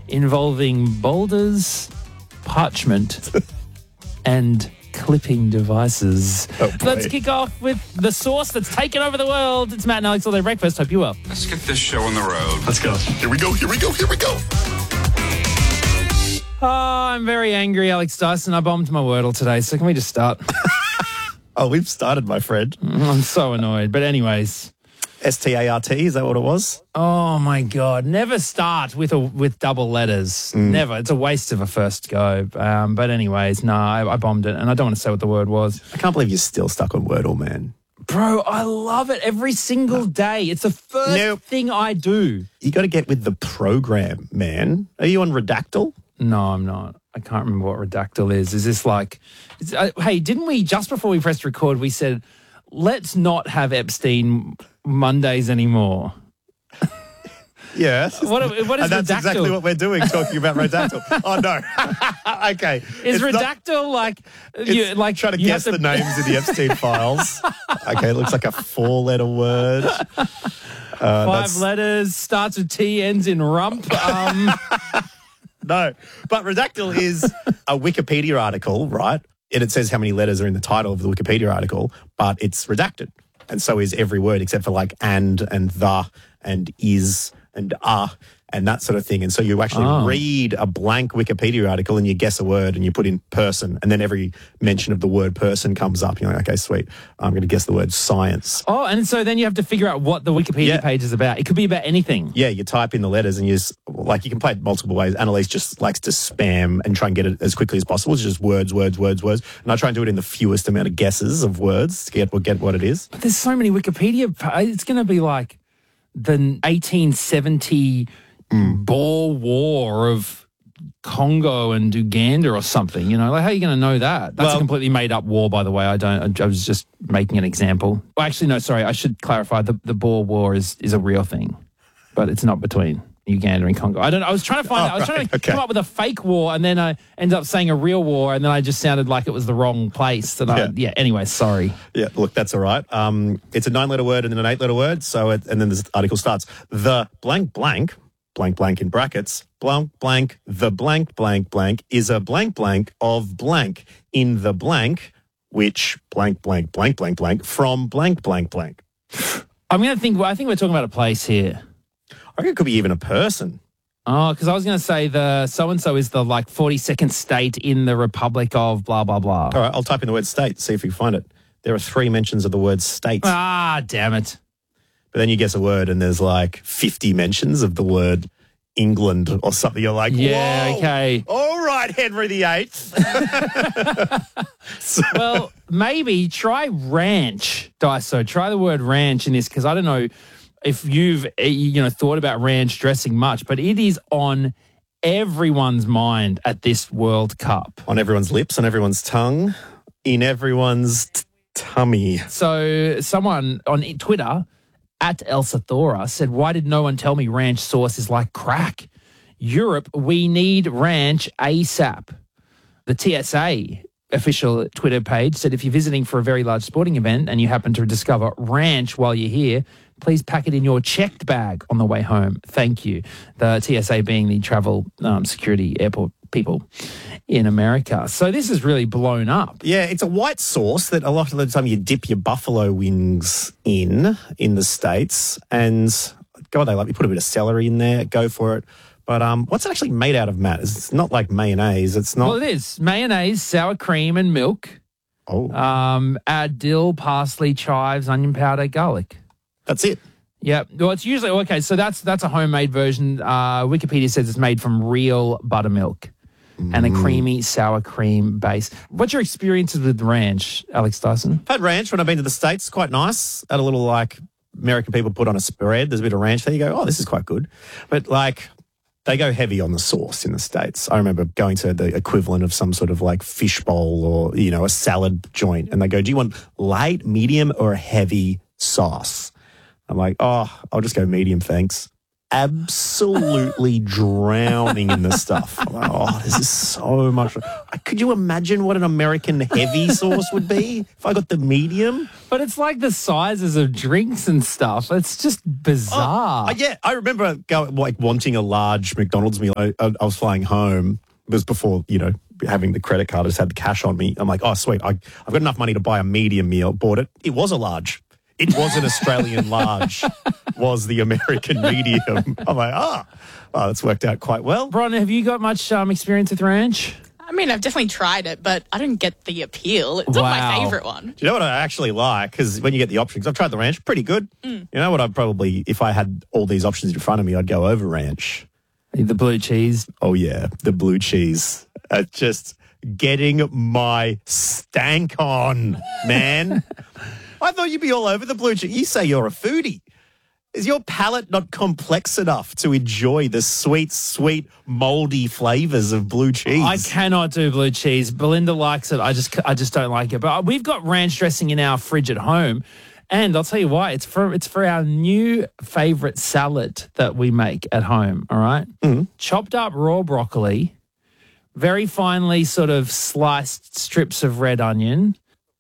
involving boulders, parchment, and clipping devices. Oh, boy. Let's kick off with the sauce that's taken over the world. It's Matt and Alex all day breakfast. Hope you well. Let's get this show on the road. Let's go. Here we go. Oh, I'm very angry, Alex Dyson. I bombed my Wordle today, so can we just start? Oh, we've started, my friend. I'm so annoyed. But anyways. START, is that what it was? Oh, my God. Never start with double letters. Never. It's a waste of a first go. But anyways, no, I bombed it, and I don't want to say what the word was. I can't believe you're still stuck on Wordle, man. Bro, I love it every single day. It's the first thing I do. You got to get with the program, man. Are you on Redactyl? No, I'm not. I can't remember what Redactyl is. Is this like... hey, didn't we, just before we pressed record, we said, let's not have Epstein Mondays anymore? Yes. What is and that's Redactyl? exactly what we're doing, talking about Redactyl. Oh, no. Okay. Is Redactyl trying to guess the names of the Epstein files. Okay, it looks like a 4-letter word. 5 letters, starts with T, ends in rump. No, but Redactyl is a Wikipedia article, right? And it says how many letters are in the title of the Wikipedia article, but it's redacted. And so is every word except for like and the and is and and that sort of thing. And so you actually read a blank Wikipedia article and you guess a word and you put in person, and then every mention of the word person comes up. You're like, okay, sweet. I'm going to guess the word science. Oh, and so then you have to figure out what the Wikipedia page is about. It could be about anything. Yeah, you type in the letters and you can play it multiple ways. Annalise just likes to spam and try and get it as quickly as possible. It's just words. And I try and do it in the fewest amount of guesses of words to get what it is. But there's so many Wikipedia. It's going to be like the 1870 Boer War of Congo and Uganda or something, you know? Like, how are you going to know that? That's a completely made-up war, by the way. I was just making an example. Well, actually, no, sorry. I should clarify. The Boer War is a real thing, but it's not between Uganda and Congo. I was trying to find out. I was trying to come up with a fake war, and then I ended up saying a real war, and then I just sounded like it was the wrong place. Anyway, sorry. Yeah, look, that's all right. It's a 9-letter word and then an 8-letter word. And then this article starts. The blank blank in brackets, blank blank, the blank blank blank is a blank blank of blank in the blank, which blank blank blank blank blank from blank blank blank. I think we're talking about a place here. I reckon it could be even a person. Oh, because I was going to say the so-and-so is the 42nd state in the Republic of blah, blah, blah. All right, I'll type in the word state, see if you can find it. There are 3 mentions of the word state. Ah, damn it. But then you guess a word and there's like 50 mentions of the word England or something. You're like, yeah, whoa, okay. All right, Henry VIII. Well, maybe try ranch, Daiso. Try the word ranch in this, because I don't know if you've thought about ranch dressing much, but it is on everyone's mind at this World Cup. On everyone's lips, on everyone's tongue, in everyone's tummy. So someone on Twitter, at Elsa Thora, said, why did no one tell me ranch sauce is like crack? Europe, we need ranch ASAP. The TSA official Twitter page said, if you're visiting for a very large sporting event and you happen to discover ranch while you're here, please pack it in your checked bag on the way home. Thank you. The TSA being the travel security airport people in America. So this is really blown up. Yeah, it's a white sauce that a lot of the time you dip your buffalo wings in the States. And God, they like you put a bit of celery in there, go for it. But what's it actually made out of, Matt? It's not like mayonnaise. It's not. Well, it is. Mayonnaise, sour cream and milk. Oh. Add dill, parsley, chives, onion powder, garlic. That's it. Yeah. Well, it's usually, okay, so that's a homemade version. Wikipedia says it's made from real buttermilk and a creamy sour cream base. What's your experiences with ranch, Alex Dyson? I've had ranch when I've been to the States. Quite nice. Had a little, American people put on a spread. There's a bit of ranch there. You go, oh, this is quite good. But, they go heavy on the sauce in the States. I remember going to the equivalent of some sort of fish bowl or, a salad joint. And they go, do you want light, medium, or heavy sauce? I'm like, oh, I'll just go medium, thanks. absolutely drowning in the stuff. I'm like, oh, this is so much. Could you imagine what an American heavy sauce would be if I got the medium? But it's like the sizes of drinks and stuff. It's just bizarre. Yeah, I remember wanting a large McDonald's meal. I was flying home. It was before, having the credit card. I just had the cash on me. I'm like, oh, sweet. I've got enough money to buy a medium meal. Bought it. It was a large. It was an Australian large, was the American medium. I'm like, that's worked out quite well. Bron, have you got much experience with ranch? I mean, I've definitely tried it, but I don't get the appeal. It's not my favourite one. Do you know what I actually like? Because when you get the options, I've tried the ranch, pretty good. You know what I'd probably, if I had all these options in front of me, I'd go over ranch. The blue cheese. Oh, yeah, the blue cheese. Just getting my stank on, man. I thought you'd be all over the blue cheese. You say you're a foodie. Is your palate not complex enough to enjoy the sweet, sweet, mouldy flavours of blue cheese? I cannot do blue cheese. Belinda likes it. I just don't like it. But we've got ranch dressing in our fridge at home. And I'll tell you why. It's for our new favourite salad that we make at home, all right? Mm-hmm. Chopped up raw broccoli, very finely sort of sliced strips of red onion,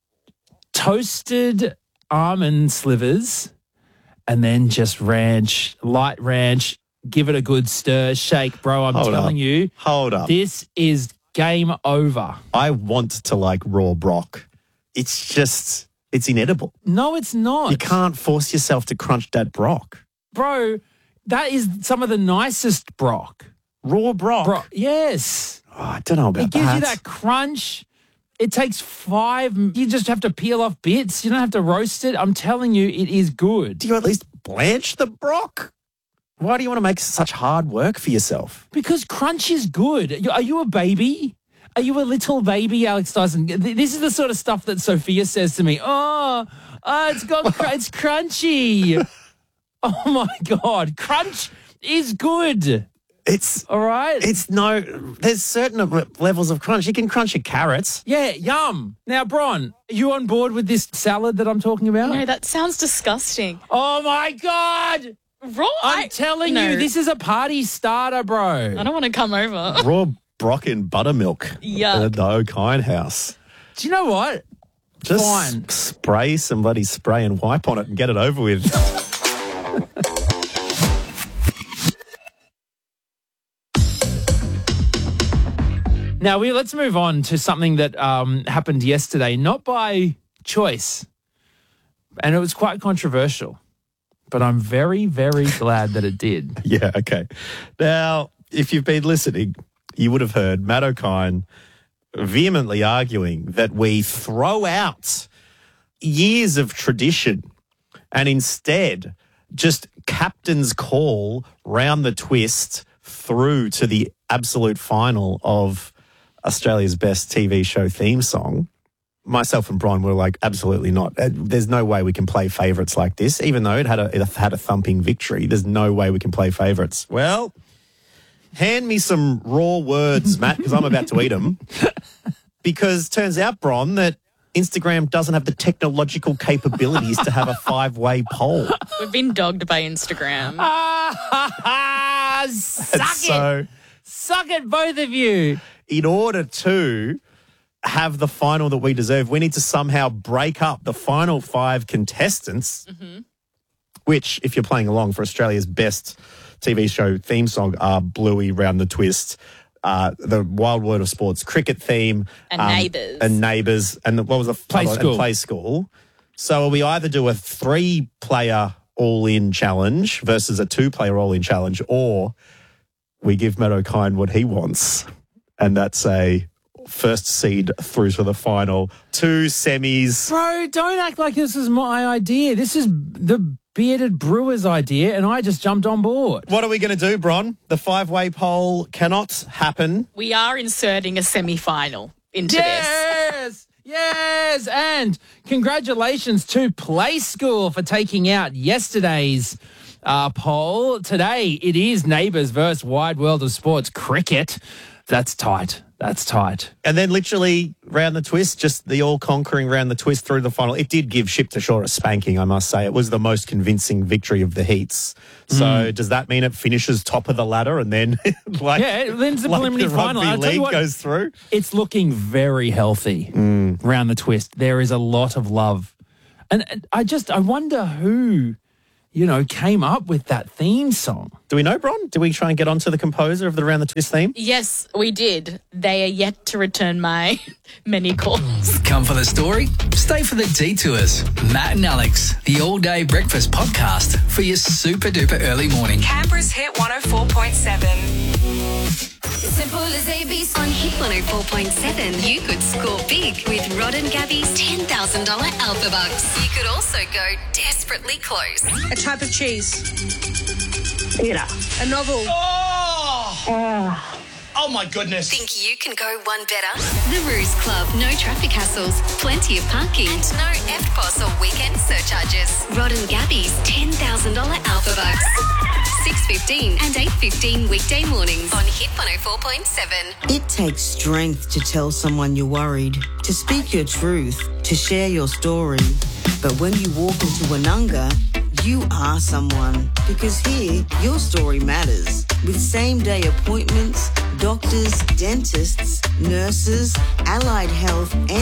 toasted almond slivers, and then just ranch, light ranch. Give it a good stir, shake, bro. I'm telling you. Hold up. This is game over. I want to like raw brock. It's inedible. No, it's not. You can't force yourself to crunch that brock. Bro, that is some of the nicest brock. Raw brock? Yes. Oh, I don't know about that. It gives you that crunch. It takes 5. You just have to peel off bits. You don't have to roast it. I'm telling you, it is good. Do you at least blanch the brock? Why do you want to make such hard work for yourself? Because crunch is good. Are you a baby? Are you a little baby, Alex Dyson? This is the sort of stuff that Sophia says to me. It's crunchy. Oh, my God. Crunch is good. It's all right. There's certain levels of crunch. You can crunch your carrots. Yeah, yum. Now, Bron, are you on board with this salad that I'm talking about? No, that sounds disgusting. Oh, my God. Raw? I'm telling you, this is a party starter, bro. I don't want to come over. Raw brock in buttermilk. Yuck. At the O'Kine house. Do you know what? Just Fine. spray some bloody spray and wipe on it and get it over with. Now, let's move on to something that happened yesterday, not by choice, and it was quite controversial, but I'm very, very glad that it did. Yeah, okay. Now, if you've been listening, you would have heard Matt O'Kine vehemently arguing that we throw out years of tradition and instead just captain's call round the twist through to the absolute final of Australia's best TV show theme song. Myself and Bron were like, absolutely not. There's no way we can play favourites like this, even though it had a thumping victory. There's no way we can play favourites. Well, hand me some raw words, Matt, because I'm about to eat them. Because turns out, Bron, that Instagram doesn't have the technological capabilities to have a 5-way poll. We've been dogged by Instagram. Suck it, both of you. In order to have the final that we deserve, we need to somehow break up the final 5 contestants, which, if you're playing along for Australia's best TV show theme song, are Bluey, Round the Twist, the Wild World of Sports cricket theme. And Neighbours. And Neighbours. And what was the Play School. And Play School. So we either do a 3-player all-in challenge versus a 2-player all-in challenge, or we give Matt O'Kine what he wants. And that's a first seed through to the final, 2 semis. Bro, don't act like this is my idea. This is the Bearded Brewers idea, and I just jumped on board. What are we going to do, Bron? The 5-way poll cannot happen. We are inserting a semi-final into this. Yes, and congratulations to Play School for taking out yesterday's poll. Today, it is Neighbours versus Wide World of Sports cricket. That's tight. That's tight. And then literally round the twist, just the all-conquering round the twist through the final. It did give Ship to Shore a spanking, I must say. It was the most convincing victory of the heats. So does that mean it finishes top of the ladder and then then the preliminary final. Rugby I'll tell you league what, goes through? It's looking very healthy round the twist. There is a lot of love. And I wonder who, came up with that theme song. Do we know, Bron? Do we try and get onto the composer of the Round the Twist theme? Yes, we did. They are yet to return my many calls. Come for the story, stay for the detours. Matt and Alex, the all-day breakfast podcast for your super-duper early morning. Canberra's Hit 104.7. Simple as ABC. On Hit 104.7, you could score big with Rod and Gabby's $10,000 Alpha Bucks. You could also go desperately close. A type of cheese. Pita. A novel. Oh my goodness. Think you can go one better? The Ruse Club. No traffic hassles, plenty of parking, and no EFTPOS or weekend surcharges. Rod and Gabby's $10,000 Alpha Bucks. 6:15 and 8:15 weekday mornings on Hit 104.7. It takes strength to tell someone you're worried, to speak your truth, to share your story. But when you walk into Anunga, you are someone, because here, your story matters. With same-day appointments, doctors, dentists, nurses, allied health, and